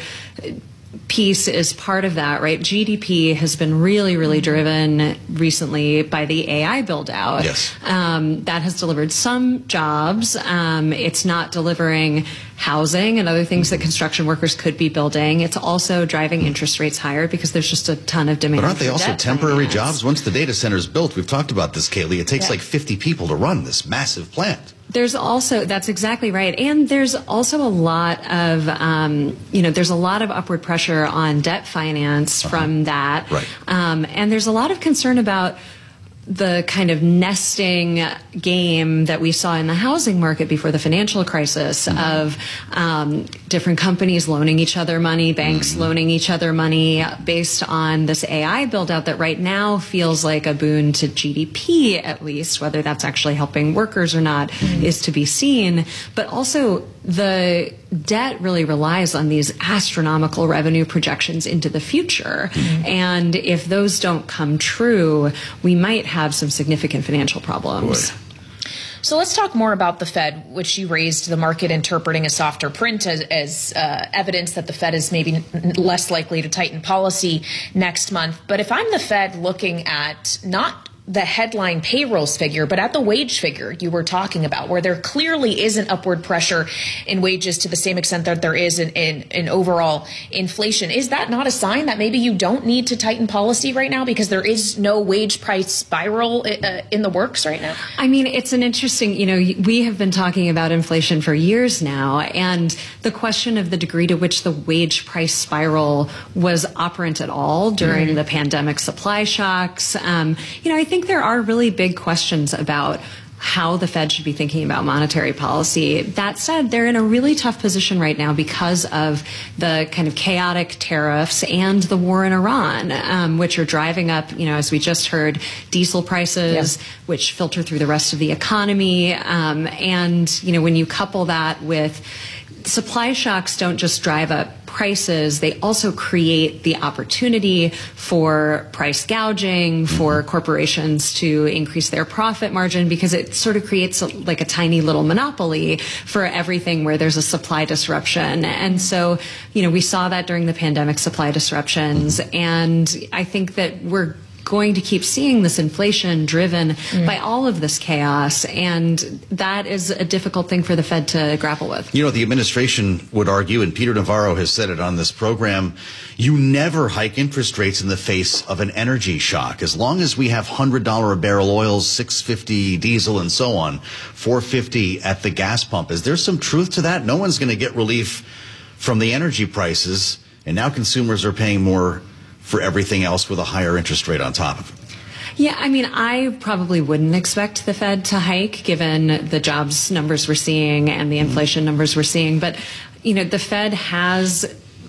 piece is part of that, right? G D P has been really, really driven recently by the A I build out. Yes. Um, that has delivered some jobs. Um, it's not delivering housing and other things that construction workers could be building. It's also driving interest rates higher because there's just a ton of demand. But aren't they also temporary finance. jobs? Once the data center is built, we've talked about this, Kaylee, it takes yeah. like fifty people to run this massive plant. There's also, that's exactly right. And there's also a lot of, um, you know, there's a lot of upward pressure on debt finance uh-huh. from that. Right. Um, and there's a lot of concern about the kind of nesting game that we saw in the housing market before the financial crisis mm-hmm. of um, different companies loaning each other money, banks mm-hmm. loaning each other money based on this A I build out that right now feels like a boon to G D P, at least. Whether that's actually helping workers or not mm-hmm. is to be seen. But also the debt really relies on these astronomical revenue projections into the future. Mm-hmm. And if those don't come true, we might have some significant financial problems. Boy. So let's talk more about the Fed, which you raised the market interpreting a softer print as, as uh, evidence that the Fed is maybe n- less likely to tighten policy next month. But if I'm the Fed looking at not the headline payrolls figure, but at the wage figure you were talking about, where there clearly isn't upward pressure in wages to the same extent that there is in, in, in overall inflation. Is that not a sign that maybe you don't need to tighten policy right now because there is no wage price spiral uh, in the works right now? I mean, it's an interesting, you know, we have been talking about inflation for years now, and the question of the degree to which the wage price spiral was operant at all during mm-hmm. the pandemic supply shocks. Um, you know, I think I think there are really big questions about how the Fed should be thinking about monetary policy. That said, they're in a really tough position right now because of the kind of chaotic tariffs and the war in Iran, um, which are driving up, you know, as we just heard, diesel prices, yeah. which filter through the rest of the economy. Um, and, you know, when you couple that with supply shocks don't just drive up prices, they also create the opportunity for price gouging, for corporations to increase their profit margin, because it sort of creates a, like a tiny little monopoly for everything where there's a supply disruption. And so, you know, we saw that during the pandemic supply disruptions. And I think that we're going to keep seeing this inflation driven mm. by all of this chaos, and that is a difficult thing for the Fed to grapple with. You know, the administration would argue, and Peter Navarro has said it on this program, you never hike interest rates in the face of an energy shock. As long as we have one hundred dollars a barrel oil, six fifty diesel, and so on, four fifty at the gas pump. Is there some truth to that? No one's going to get relief from the energy prices, and now consumers are paying more for everything else with a higher interest rate on top of it. Yeah, I mean, I probably wouldn't expect the Fed to hike given the jobs numbers we're seeing and the inflation numbers we're seeing. But, you know, the Fed has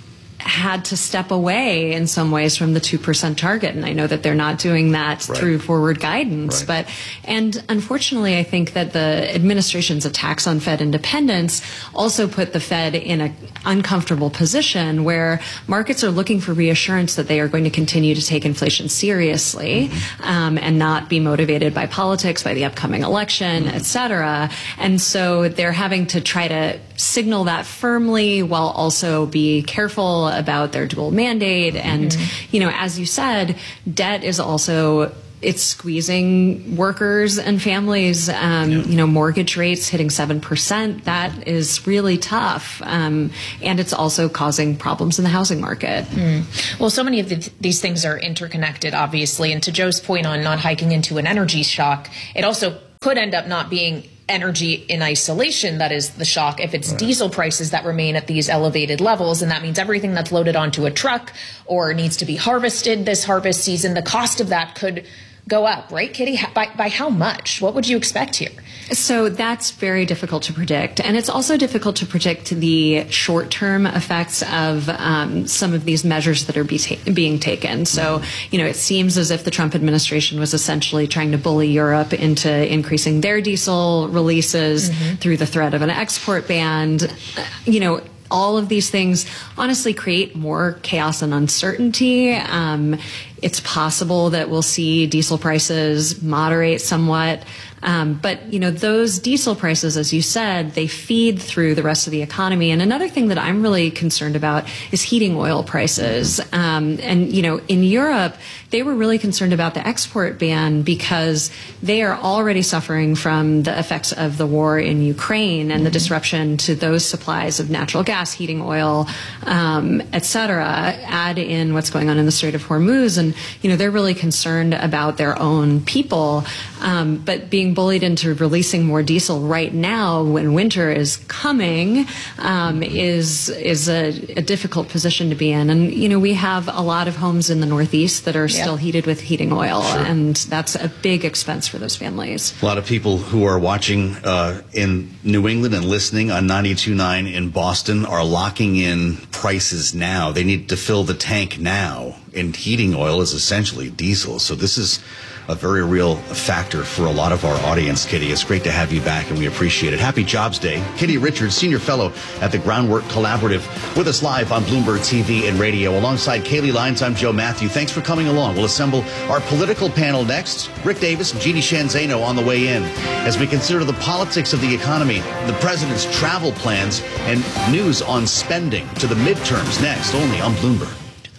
had to step away in some ways from the two percent target. And I know that they're not doing that right. through forward guidance. Right. But, and unfortunately, I think that the administration's attacks on Fed independence also put the Fed in an uncomfortable position where markets are looking for reassurance that they are going to continue to take inflation seriously mm-hmm. um, and not be motivated by politics, by the upcoming election, mm-hmm. et cetera. And so they're having to try to signal that firmly while also be careful about their dual mandate. And, mm-hmm. you know, as you said, debt is also, it's squeezing workers and families. Um, yeah. You know, mortgage rates hitting seven percent. That is really tough. Um, and it's also causing problems in the housing market. Mm. Well, so many of the, these things are interconnected, obviously. And to Joe's point on not hiking into an energy shock, it also could end up not being energy in isolation that is the shock if it's right. diesel prices that remain at these elevated levels, and that means everything that's loaded onto a truck or needs to be harvested this harvest season, the cost of that could go up, right, Kitty? By, by how much? What would you expect here? So that's very difficult to predict. And it's also difficult to predict the short-term effects of um, some of these measures that are be ta- being taken. So, you know, it seems as if the Trump administration was essentially trying to bully Europe into increasing their diesel releases mm-hmm. through the threat of an export ban. You know, all of these things honestly create more chaos and uncertainty. Um, it's possible that we'll see diesel prices moderate somewhat. Um, but, you know, those diesel prices, as you said, they feed through the rest of the economy. And another thing that I'm really concerned about is heating oil prices. Um, and, you know, in Europe, they were really concerned about the export ban because they are already suffering from the effects of the war in Ukraine and the disruption to those supplies of natural gas, heating oil, um, et cetera. Add in what's going on in the Strait of Hormuz. And, you know, they're really concerned about their own people. Um, but being bullied into releasing more diesel right now when winter is coming um, is is a, a difficult position to be in. And, you know, we have a lot of homes in the Northeast that are still yep. heated with heating oil, sure. and that's a big expense for those families. A lot of people who are watching uh, in New England and listening on ninety-two point nine in Boston are locking in prices now. They need to fill the tank now, and heating oil is essentially diesel. So this is a very real factor for a lot of our audience, Kitty. It's great to have you back, and we appreciate it. Happy Jobs Day. Kitty Richards, Senior Fellow at the Groundwork Collaborative, with us live on Bloomberg T V and radio. Alongside Kaylee Lyons, I'm Joe Matthew. Thanks for coming along. We'll assemble our political panel next. Rick Davis and Jeannie Shanzano on the way in as we consider the politics of the economy, the president's travel plans, and news on spending to the midterms next, only on Bloomberg.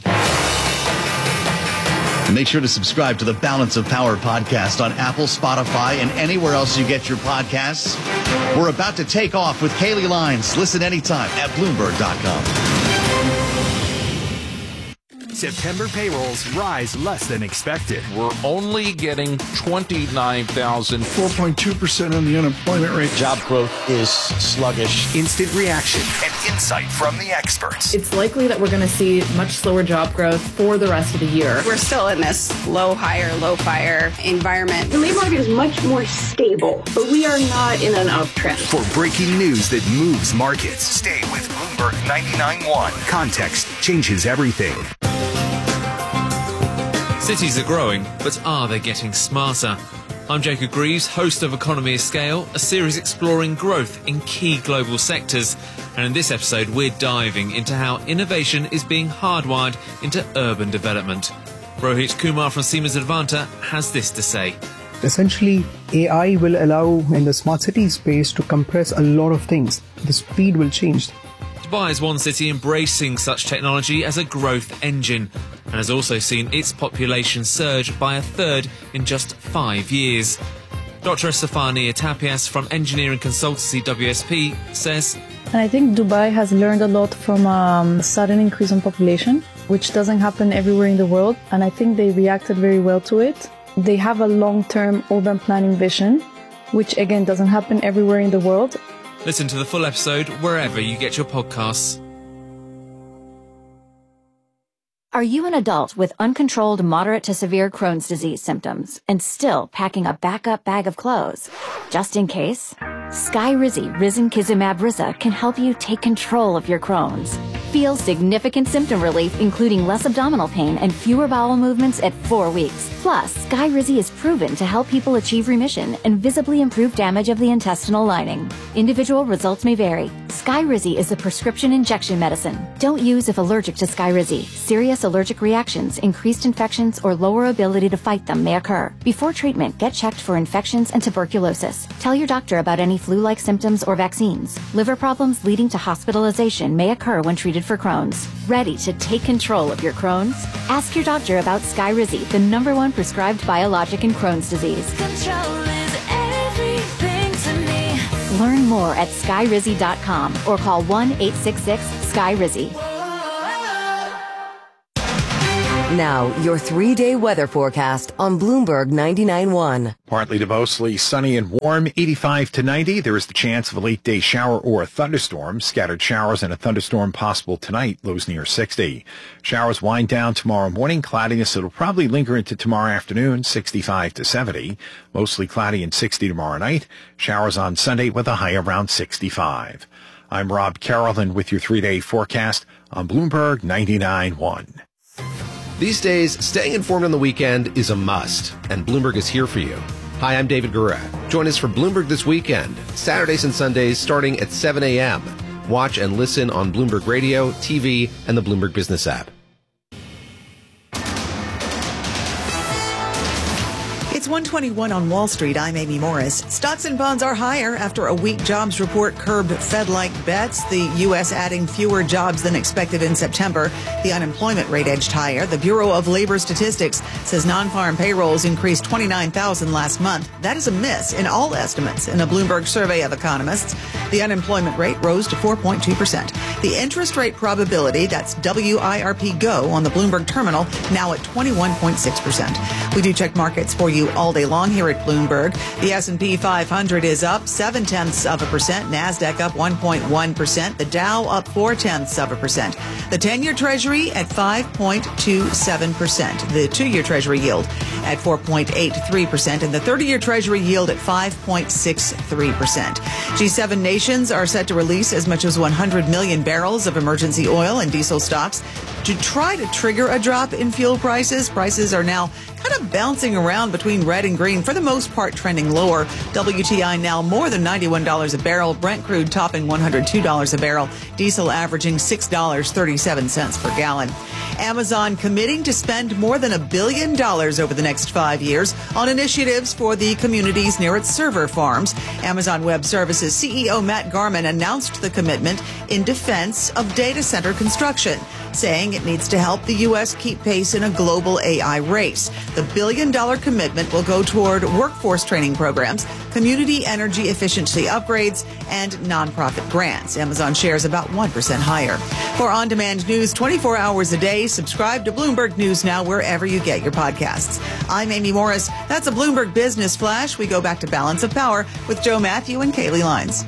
And make sure to subscribe to the Balance of Power podcast on Apple, Spotify, and anywhere else you get your podcasts. We're about to take off with Kaylee Lyons. Listen anytime at Bloomberg dot com. September payrolls rise less than expected. We're only getting twenty-nine thousand. four point two percent on the unemployment rate. Job growth is sluggish. Instant reaction and insight from the experts. It's likely that we're going to see much slower job growth for the rest of the year. We're still in this low hire, low fire environment. The labor market is much more stable, but we are not in an uptrend. For breaking news that moves markets, stay with Bloomberg ninety-nine point one. Context changes everything. Cities are growing, but are they getting smarter? I'm Jacob Greaves, host of Economy of Scale, a series exploring growth in key global sectors. And in this episode, we're diving into how innovation is being hardwired into urban development. Rohit Kumar from Siemens Advanta has this to say. Essentially, A I will allow in the smart city space to compress a lot of things. The speed will change. Dubai is one city embracing such technology as a growth engine and has also seen its population surge by a third in just five years. Doctor Estefania Tapias from engineering consultancy W S P says, And I think Dubai has learned a lot from a um, sudden increase in population, which doesn't happen everywhere in the world, and I think they reacted very well to it. They have a long-term urban planning vision, which again doesn't happen everywhere in the world. Listen to the full episode wherever you get your podcasts. Are you an adult with uncontrolled moderate to severe Crohn's disease symptoms and still packing a backup bag of clothes? Just in case? Skyrizi Risankizumab Riza can help you take control of your Crohn's. Feel significant symptom relief, including less abdominal pain and fewer bowel movements at four weeks. Plus, Skyrizi is proven to help people achieve remission and visibly improve damage of the intestinal lining. Individual results may vary. Skyrizi is a prescription injection medicine. Don't use if allergic to Skyrizi. Serious allergic reactions, increased infections, or lower ability to fight them may occur. Before treatment, get checked for infections and tuberculosis. Tell your doctor about any flu-like symptoms or vaccines. Liver problems leading to hospitalization may occur when treated for Crohn's. Ready to take control of your Crohn's? Ask your doctor about Skyrizi, the number one prescribed biologic in Crohn's disease. Control is everything to me. Learn more at skyrizi dot com or call one eight six six Skyrizi. Now, your three-day weather forecast on Bloomberg ninety-nine point one. Partly to mostly sunny and warm, eighty-five to ninety. There is the chance of a late-day shower or a thunderstorm. Scattered showers and a thunderstorm possible tonight, lows near sixty. Showers wind down tomorrow morning. Cloudiness, it'll probably linger into tomorrow afternoon, sixty-five to seventy. Mostly cloudy and sixty tomorrow night. Showers on Sunday with a high around sixty-five. I'm Rob Carrollton with your three-day forecast on Bloomberg ninety-nine point one. These days, staying informed on the weekend is a must, and Bloomberg is here for you. Hi, I'm David Gura. Join us for Bloomberg This Weekend, Saturdays and Sundays starting at seven a.m. Watch and listen on Bloomberg Radio, T V, and the Bloomberg Business app. It's one twenty-one on Wall Street. I'm Amy Morris. Stocks and bonds are higher after a weak jobs report curbed Fed-like bets. The U S adding fewer jobs than expected in September. The unemployment rate edged higher. The Bureau of Labor Statistics says non-farm payrolls increased twenty-nine thousand last month. That is a miss in all estimates in a Bloomberg survey of economists. The unemployment rate rose to four point two percent. The interest rate probability, that's W I R P Go on the Bloomberg terminal, now at twenty-one point six percent. We do check markets for you all day long here at Bloomberg. The S and P five hundred is up seven tenths of a percent. NASDAQ up one point one percent. The Dow up four tenths of a percent. The ten-year Treasury at five point two seven percent. The two-year Treasury yield at four point eight three percent. And the thirty-year Treasury yield at five point six three percent. G seven nations are set to release as much as one hundred million barrels of emergency oil and diesel stocks to try to trigger a drop in fuel prices. Prices are now kind of bouncing around between red and green, for the most part trending lower. W T I now more than ninety-one dollars a barrel. Brent crude topping one hundred two dollars a barrel. Diesel averaging six dollars and thirty-seven cents per gallon. Amazon committing to spend more than a billion dollars over the next five years on initiatives for the communities near its server farms. Amazon Web Services C E O Matt Garman announced the commitment in defense of data center construction, saying it needs to help the U S keep pace in a global A I race. The billion-dollar commitment will go toward workforce training programs, community energy efficiency upgrades, and nonprofit grants. Amazon shares about one percent higher. For on-demand news twenty-four hours a day, subscribe to Bloomberg News Now wherever you get your podcasts. I'm Amy Morris. That's a Bloomberg Business Flash. We go back to Balance of Power with Joe Matthew and Kaylee Lines.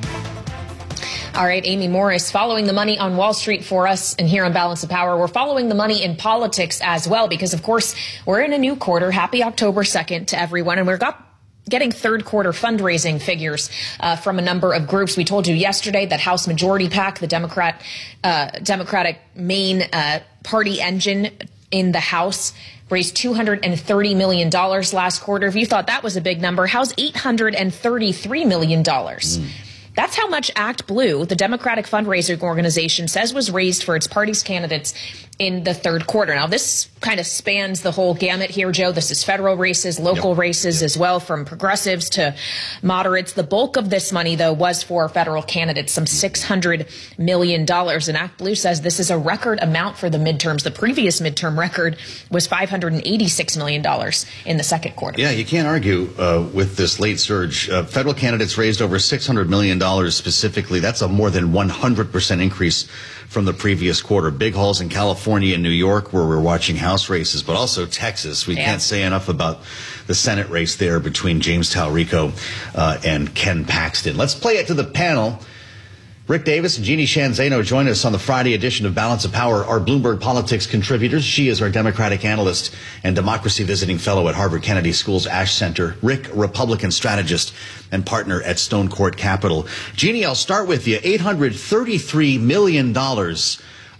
All right, Amy Morris, following the money on Wall Street for us, and here on Balance of Power, we're following the money in politics as well, because, of course, we're in a new quarter. Happy October second to everyone, and we're got getting third quarter fundraising figures uh, from a number of groups. We told you yesterday that House Majority PAC, the Democrat, uh, Democratic main uh, party engine in the House, raised two hundred thirty million dollars last quarter. If you thought that was a big number, how's eight hundred thirty-three million dollars? Mm. That's how much Act Blue, the Democratic fundraising organization, says was raised for its party's candidates in the third quarter. Now, this kind of spans the whole gamut here, Joe. This is federal races, local yep. races as well, from progressives to moderates. The bulk of this money, though, was for federal candidates, some six hundred million dollars. And Act Blue says this is a record amount for the midterms. The previous midterm record was five hundred eighty-six million dollars in the second quarter. Yeah, you can't argue uh, with this late surge. Uh, federal candidates raised over six hundred million dollars specifically. That's a more than one hundred percent increase from the previous quarter. Big hauls in California and New York, where we're watching House races, but also Texas. We yeah. can't say enough about the Senate race there between James Talrico uh, and Ken Paxton. Let's play it to the panel. Rick Davis and Jeannie Shanzano join us on the Friday edition of Balance of Power, our Bloomberg Politics contributors. She is our Democratic analyst and democracy visiting fellow at Harvard Kennedy School's Ash Center. Rick, Republican strategist and partner at Stone Court Capital. Jeannie, I'll start with you. eight hundred thirty-three million dollars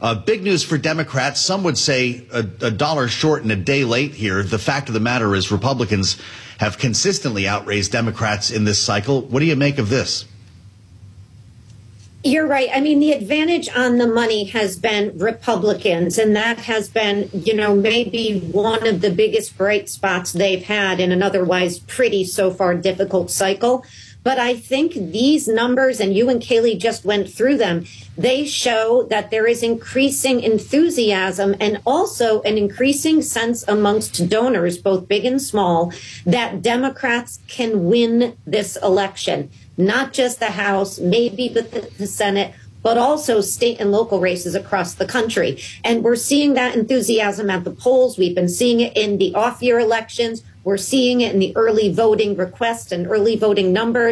Uh, big news for Democrats. Some would say a, a dollar short and a day late here. The fact of the matter is Republicans have consistently outraised Democrats in this cycle. What do you make of this? You're right. I mean, the advantage on the money has been Republicans, and that has been, you know, maybe one of the biggest bright spots they've had in an otherwise pretty so far difficult cycle. But I think these numbers, and you and Kaylee just went through them, they show that there is increasing enthusiasm and also an increasing sense amongst donors, both big and small, that Democrats can win this election. Not just the House, maybe the, the Senate, but also state and local races across the country. And we're seeing that enthusiasm at the polls. We've been seeing it in the off-year elections. We're seeing it in the early voting requests and early voting numbers.